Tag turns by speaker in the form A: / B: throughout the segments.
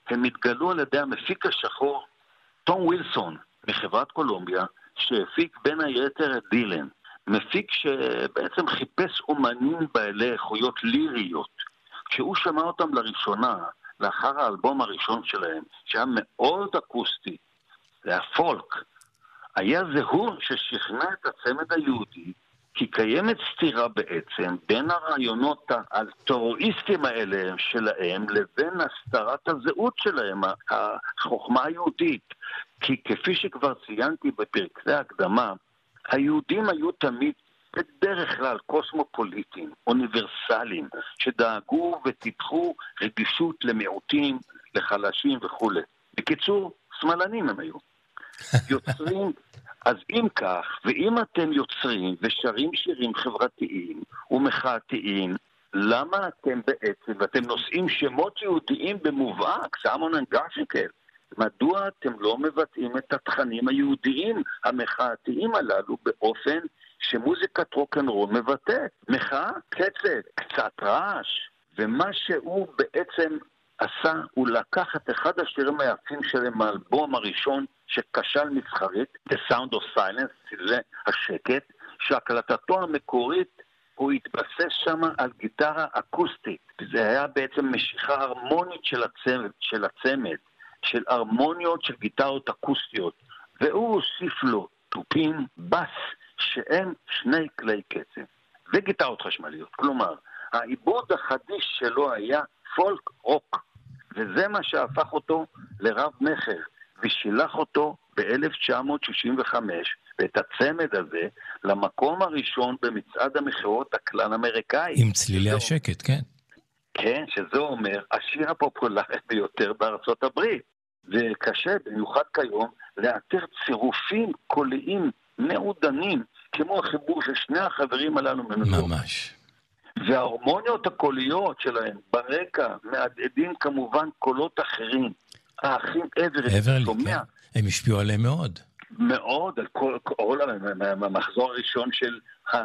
A: הם התגלו על ידי המפיק השחור, תום ווילסון, מחברת קולומביה, שהפיק בין היתר את דילן. מפיק שבעצם חיפש אומנים בעלי איכויות ליריות. כשהוא שמע אותם לראשונה, לאחר האלבום הראשון שלהם, שהיה מאוד אקוסטי, זה היה פולק, היה זהו ששכנע את הצמד היהודי, כי קיימת סתירה בעצם בין הרעיונות הטרוריסטים האלה שלהם לבין הסתרת הזהות שלהם, החוכמה היהודית. כי כפי שכבר ציינתי בפרקי ההקדמה, היהודים היו תמיד בדרך כלל קוסמופוליטים, אוניברסליים, שדאגו וטיפחו רגישות למיעוטים, לחלשים וכו'. בקיצור, שמאלנים הם היו. יוצרים, אז אם כך, ואם אתם יוצרים ושרים שירים חברתיים ומחאתיים, למה אתם בעצם, ואתם נושאים שמות יהודיים במובהק, סיימון אנד גרפינקל, מדוע אתם לא מבטאים את התכנים היהודיים המחאתיים הללו באופן שמוזיקת רוק'נ'רול מבטאת? מחאה, קצת, קצת רעש, ומה שהוא בעצם עשה, הוא לקח את אחד השירים היפים שלהם מהאלבום הראשון שכשל מסחרית, The Sound of Silence, זה השקט, שהקלטתו המקורית הוא התבסס שם על גיטרה אקוסטית. זה היה בעצם משיכה הרמונית של הצמד, של הרמוניות של גיטרות אקוסטיות, והוא הוסיף לו תופים, בס, שהם שני כלי קצב, וגיטרות חשמליות. כלומר, העיבוד החדיש שלו היה פולק רוק, וזה מה שהפך אותו לרב מחר, ושילח אותו ב-1965, ואת הצמד הזה, למקום הראשון במצעד המכירות הכלל אמריקאי.
B: עם צלילי השקט, כן.
A: כן, שזה אומר, השיר הפופולרי ביותר בארצות הברית. וקשה, במיוחד כיום, לאתר צירופים קוליים מעודנים, כמו החיבור של שני החברים הללו מנוגות.
B: ממש.
A: וההורמוניות הקוליות שלהם ברקע מעדדים כמובן קולות אחרים. האחים אברלי,
B: כן. הם השפיעו עליהם מאוד.
A: מאוד, על כל המחזור הראשון של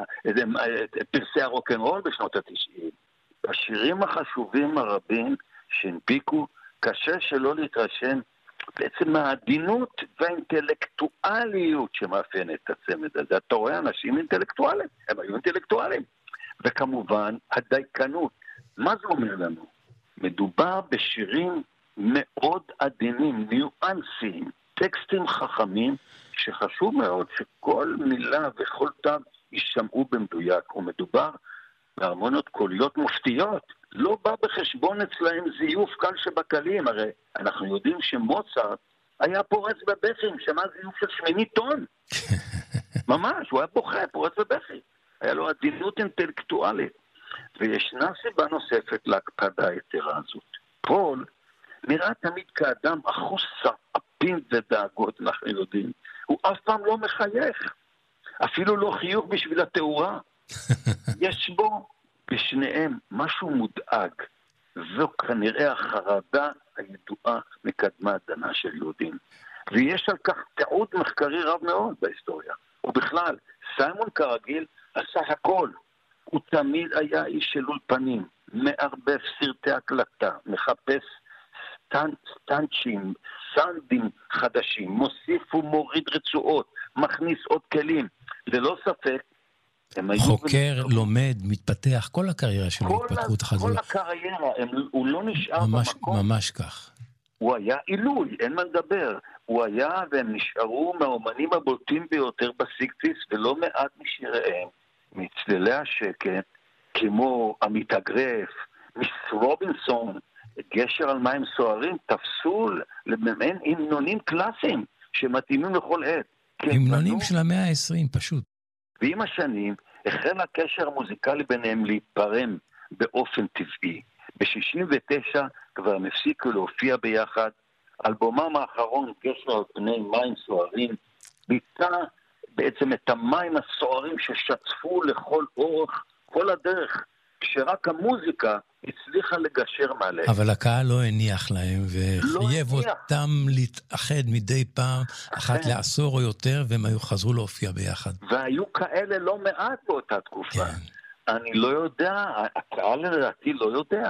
A: פרסי הרוק'נ'רול בשנות ה-90. השירים החשובים הרבים שהנפיקו, קשה שלא להתרשם בעצם מהעדינות והאינטלקטואליות שמאפיינת את הצמד הזה. אתה רואה אנשים אינטלקטואלים, הם היו אינטלקטואלים. וכמובן, הדייקנות. מה זה אומר לנו? מדובר בשירים מאוד עדינים, ניואנסיים, טקסטים חכמים, שחשוב מאוד שכל מילה וכל תו יישמעו במדויק, ומדובר בהרמוניות קוליות מופתיות. לא בא בחשבון אצלהם זיוף קל שבקלים, הרי אנחנו יודעים שמוצרט היה פורץ בבכי, שמע זיוף של 8 טון. ממש, הוא היה בוכה, פורץ בבכי. היה לו עדינות אינטלקטואלית. וישנה סיבה נוספת להקפדה היתרה הזאת. פול נראה תמיד כאדם אחוס סרפים ודאגות, אנחנו יודעים. הוא אף פעם לא מחייך. אפילו לא חיוך בשביל התאורה. יש בו בשניהם משהו מודאג. זו כנראה החרדה הידועה מקדמת דנה של יהודים. ויש על כך תיעוד מחקרי רב מאוד בהיסטוריה. ובכלל, סיימון כרגיל עשה הכל. הוא תמיד היה איש של אולפנים, מערבב סרטי הקלטה, מחפש סטנצ'ים, סאונדים חדשים, מוסיף ומוריד רצועות, מכניס עוד כלים. ללא ספק,
B: חוקר, לומד, מתפתח, כל הקריירה שלו התפתחות אחת.
A: כל הקריירה, הוא לא נשאר במקום.
B: ממש כך.
A: הוא היה עילוי, אין מה לדבר. הוא היה, והם נשארו מהאומנים הבולטים ביותר בסיקטיס, ולא מעט משיריהם, מצלילי השקט, כמו עמית אגרף, מיס רובינסון, גשר על מים סוערים, תפסו למעין המנונים קלאסיים, שמתאימים לכל עת.
B: המנונים של המאה ה-20, פשוט.
A: ועם השנים, החל הקשר המוזיקלי ביניהם להיפרם באופן טבעי. ב-69 כבר הם הפסיקו להופיע ביחד. אלבומם האחרון, גשר על פני מים סוערים, ביצע בעצם את המים הסוערים ששטפו לכל אורך, כל הדרך, כשרק המוזיקה הצליחה לגשר מעליהם.
B: אבל הקהל לא הניח להם, וחייב אותם להתאחד מדי פעם, אחת לעשור או יותר, והם חזרו להופיע ביחד.
A: והיו כאלה לא מעט באותה תקופה.
B: כן.
A: אני לא יודע, הקהל לדעתי לא יודע,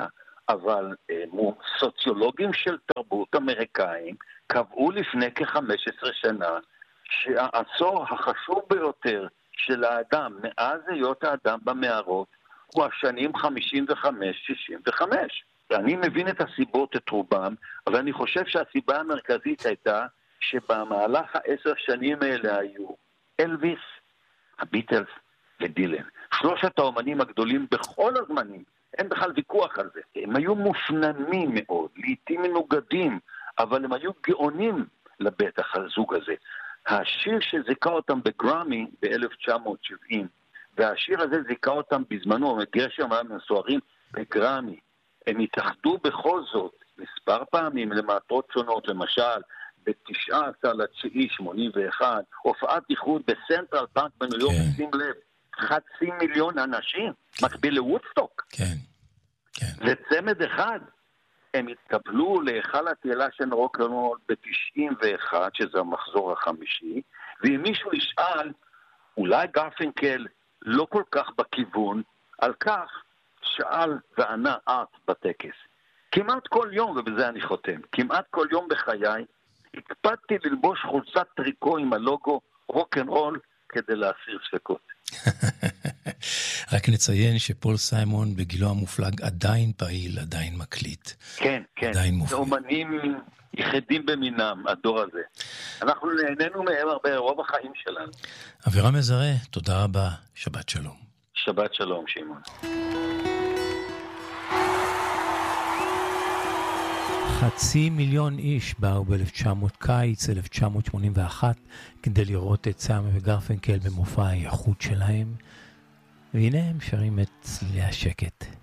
A: אבל סוציולוגים של תרבות אמריקאים קבעו לפני כ-15 שנה שהעשור החשוב ביותר של האדם מאז היות האדם במערות הוא השנים 55-65. אני מבין את הסיבות, את רובם, אבל אני חושב שהסיבה המרכזית הייתה שבמהלך 10 שנים האלה היו אלוויס, הביטלס ודילן. 3 האומנים הגדולים בכל הזמנים, אין בכלל ויכוח על זה. הם היו מופנמים מאוד, לעתים מנוגדים, אבל הם היו גאונים לבטח הזוג הזה. השיר שזיכה אותם בגרמי ב-1970, והשיר הזה זיכה אותם בזמנו, גרשם היה מסוערים בגרמי. הם התאחדו בכל זאת מספר פעמים למטרות שונות, למשל ב-19.9.81, הופעת איחוד בסנטרל פארק בניו יורק, שים לב, 500,000 אנשים, מקביל לוודסטוק.
B: כן, כן.
A: וצמד אחד, הם התקבלו להיכל התהילה של רוק-אנד-רול ב-91, שזה המחזור החמישי, ואם מישהו ישאל, אולי גרפינקל לא כל כך בכיוון, על כך שאל וענה ארט בטקס. כמעט כל יום, ובזה אני חותם, כמעט כל יום בחיי, הקפדתי ללבוש חולצת טריקו עם הלוגו רוק-אנד-רול כדי להסיר ספקות.
B: רק נציין שפול סיימון בגילו המופלג עדיין פעיל, עדיין מקליט.
A: כן, כן.
B: עדיין מופיע.
A: אומנים יחדים במינם, הדור הזה. אנחנו נהנינו מהם הרבה, רוב החיים שלנו.
B: אבירם מזרה, תודה רבה. שבת שלום.
A: שבת שלום, שמעון.
B: 500,000 איש באו קיץ 1981 כדי לראות את סיימון וגרפינקל במופע האיכות שלהם, והנה הם שרים את צלילי השקט.